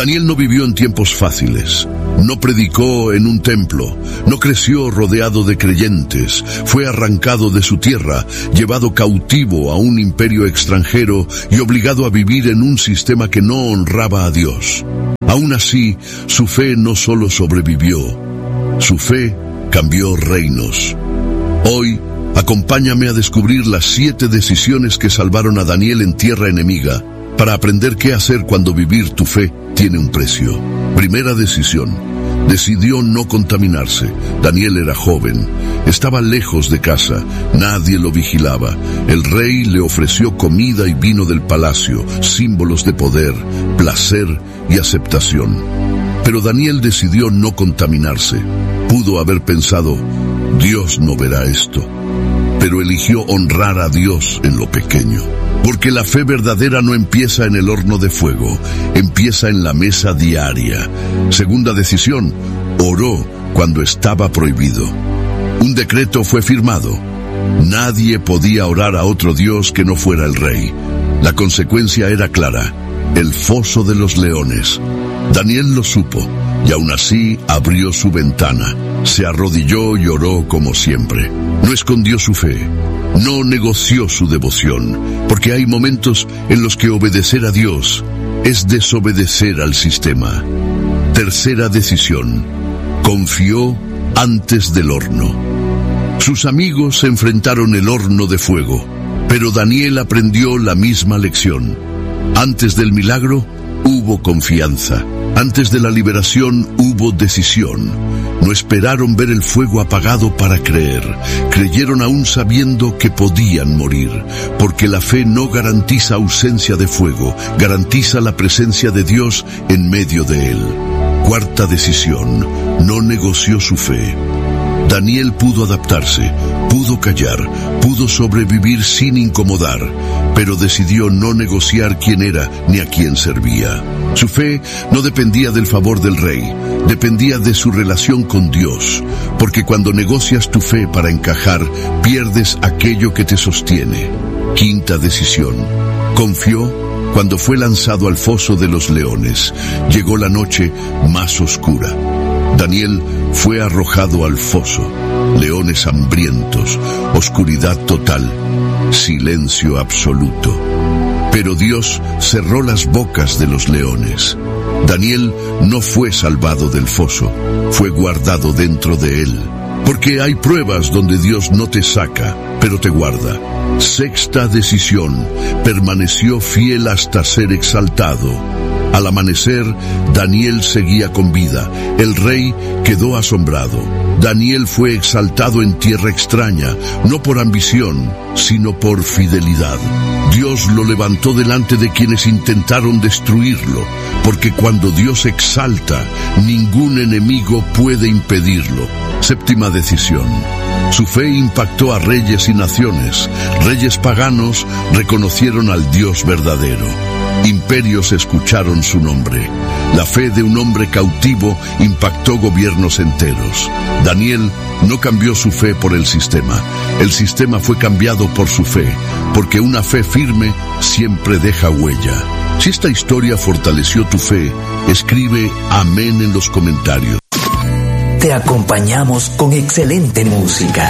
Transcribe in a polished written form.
Daniel no vivió en tiempos fáciles, no predicó en un templo, no creció rodeado de creyentes, fue arrancado de su tierra, llevado cautivo a un imperio extranjero y obligado a vivir en un sistema que no honraba a Dios. Aún así, su fe no solo sobrevivió, su fe cambió reinos. Hoy, acompáñame a descubrir las 7 decisiones que salvaron a Daniel en tierra enemiga, para aprender qué hacer cuando vivir tu fe tiene un precio. Primera decisión: decidió no contaminarse. Daniel era joven, estaba lejos de casa, nadie lo vigilaba. El rey le ofreció comida y vino del palacio, símbolos de poder, placer y aceptación. Pero Daniel decidió no contaminarse. Pudo haber pensado, Dios no verá esto. Pero eligió honrar a Dios en lo pequeño. Porque la fe verdadera no empieza en el horno de fuego, empieza en la mesa diaria. Segunda decisión: oró cuando estaba prohibido. Un decreto fue firmado. Nadie podía orar a otro Dios que no fuera el rey. La consecuencia era clara: el foso de los leones. Daniel lo supo, y aún así abrió su ventana. Se arrodilló y oró como siempre. No escondió su fe, no negoció su devoción, porque hay momentos en los que obedecer a Dios es desobedecer al sistema. Tercera decisión: confió antes del horno. Sus amigos enfrentaron el horno de fuego, pero Daniel aprendió la misma lección. Antes del milagro hubo confianza. Antes de la liberación hubo decisión. No esperaron ver el fuego apagado para creer. Creyeron aún sabiendo que podían morir, porque la fe no garantiza ausencia de fuego, garantiza la presencia de Dios en medio de él. Cuarta decisión: no negoció su fe. Daniel pudo adaptarse, pudo callar, pudo sobrevivir sin incomodar, pero decidió no negociar quién era ni a quién servía. Su fe no dependía del favor del rey, dependía de su relación con Dios, porque cuando negocias tu fe para encajar, pierdes aquello que te sostiene. Quinta decisión: confió cuando fue lanzado al foso de los leones. Llegó la noche más oscura. Daniel fue arrojado al foso. Leones hambrientos, oscuridad total, silencio absoluto. Pero Dios cerró las bocas de los leones. Daniel no fue salvado del foso, fue guardado dentro de él. Porque hay pruebas donde Dios no te saca, pero te guarda. Sexta decisión: permaneció fiel hasta ser exaltado. Al amanecer, Daniel seguía con vida. El rey quedó asombrado. Daniel fue exaltado en tierra extraña, no por ambición, sino por fidelidad. Dios lo levantó delante de quienes intentaron destruirlo, porque cuando Dios exalta, ningún enemigo puede impedirlo. Séptima decisión: su fe impactó a reyes y naciones. Reyes paganos reconocieron al Dios verdadero. Imperios escucharon su nombre. La fe de un hombre cautivo impactó gobiernos enteros. Daniel no cambió su fe por el sistema. El sistema fue cambiado por su fe, porque una fe firme siempre deja huella. Si esta historia fortaleció tu fe, escribe amén en los comentarios. Te acompañamos con excelente música.